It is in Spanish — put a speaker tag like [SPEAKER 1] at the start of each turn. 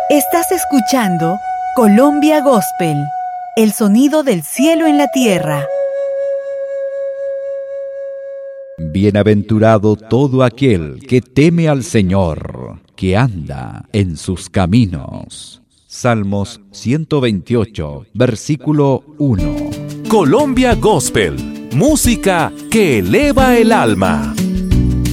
[SPEAKER 1] Estás escuchando Colombia Gospel, el sonido del cielo en la tierra.
[SPEAKER 2] Bienaventurado todo aquel que teme al Señor, que anda en sus caminos. Salmos 128, versículo 1.
[SPEAKER 3] Colombia Gospel, música que eleva el alma.